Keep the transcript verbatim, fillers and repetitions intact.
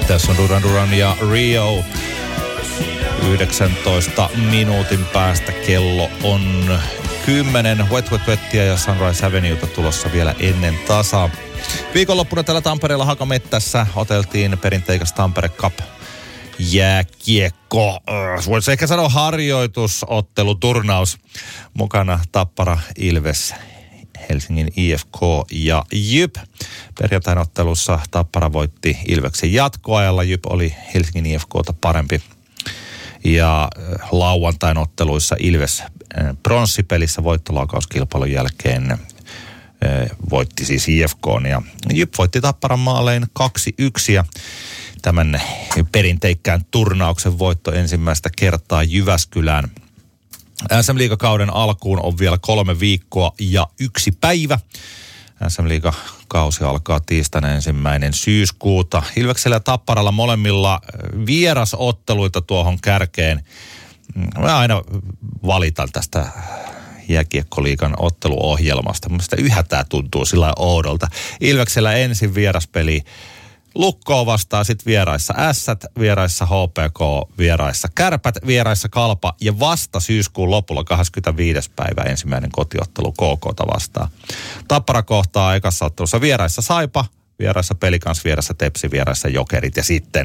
Tässä on Duran Duran ja Rio. yhdeksäntoista minuutin päästä kello on kymmenen. Wet Wet Wettiä ja Sunrise Avenueta tulossa vielä ennen tasa. Viikonloppuna täällä Tampereella Hakamettässä oteltiin perinteikäs Tampere Cup jääkiekko. Voisi ehkä sanoa harjoitusottelu, turnaus. Mukana Tappara, Ilves, Helsingin I F K ja Jyp. Perjantain ottelussa Tappara voitti Ilveksen jatkoajalla. Jyp oli Helsingin I F K:ta parempi. Ja lauantain otteluissa Ilves pronssipelissä voittolaukauskilpailun jälkeen voitti siis I F K:n. Ja Jyp voitti Tapparan maalein kaksi yksi ja tämän perinteikkään turnauksen voitto ensimmäistä kertaa Jyväskylään. S M-liigakauden alkuun on vielä kolme viikkoa ja yksi päivä. S M-liigakausi alkaa tiistaina ensimmäinen syyskuuta. Ilveksellä ja Tapparalla molemmilla vierasotteluita tuohon kärkeen. Mä aina valitan tästä jääkiekkoliigan otteluohjelmasta. Mielestäni yhä tää tuntuu sillä oudolta. Ilveksellä ensin vieraspeli Lukkoa vastaan, sitten vieraissa Ässät, vieraissa H P K, vieraissa Kärpät, vieraissa Kalpa ja vasta syyskuun lopulla kahdeskymmenesviides päivä ensimmäinen kotiottelu K K:ta vastaan. Tappara kohtaa ekassa ottelussa vieraissa Saipa, vieraissa Pelikans, vieraissa Tepsi, vieraissa Jokerit ja sitten